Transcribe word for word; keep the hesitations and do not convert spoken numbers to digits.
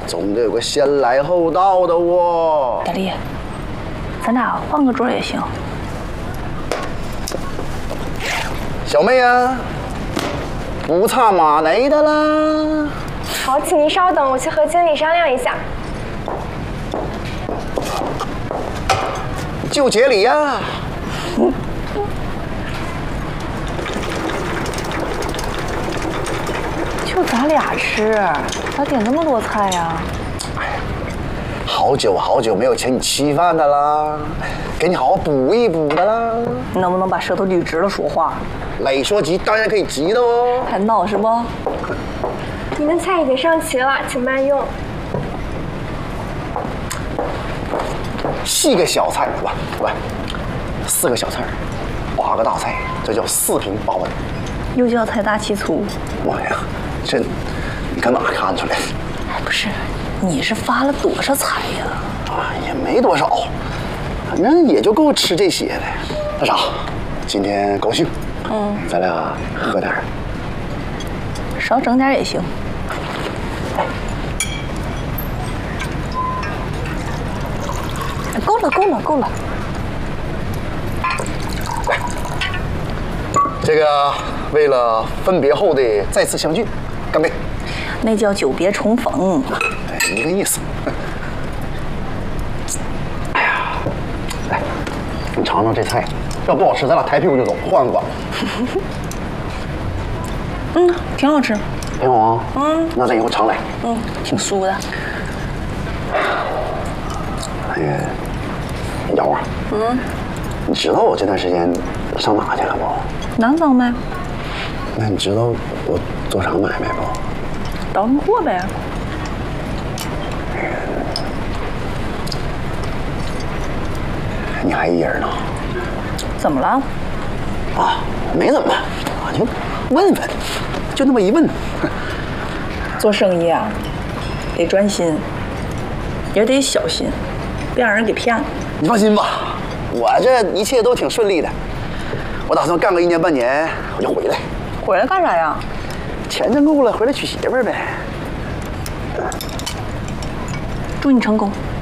总得有个先来后到的哦。 大力，咱俩换个桌也行。 小妹啊，不差马内的啦。 好，请您稍等，我去和经理商量一下。 就节礼呀。嗯。 就咱俩吃，咋点那么多菜呀？ 哎呀，好久好久没有请你吃饭的啦，给你好好补一补的啦。 你能不能把舌头捋直了说话？ 累说急当然可以急的哦。 还闹是不？ 您的菜已经上齐了，请慢用。 四个小菜，不不，四个小菜，八个大菜，这叫四平八稳。 又叫财大气粗。 妈呀，这你搁哪看出来的？ 哎，不是，你是发了多少财呀？ 啊，也没多少，反正也就够吃这些的。那啥，今天高兴，嗯，咱俩喝点儿， 少整点也行。够了，够了，够了。 来，这个为了分别后的再次相聚，干杯！ 那叫久别重逢， 哎，一个意思。哎呀，来，你尝尝这菜，要不好吃，咱俩抬屁股就走，换个馆。 嗯，挺好吃。 挺好啊。嗯，那咱以后常来。 嗯，挺酥的。 那个。瑶啊，嗯，你知道我这段时间上哪去了不？ 南方呗。 那你知道我做啥买卖不？ 倒腾货呗。 你还一人呢？ 怎么了？ 啊，没怎么，我就问问，就那么一问。 做生意啊，得专心，也得小心，别让人给骗了。 你放心吧，我这一切都挺顺利的。我打算干个一年半年，我就回来。 回来干啥呀？ 钱挣够了，回来娶媳妇儿呗。 祝你成功。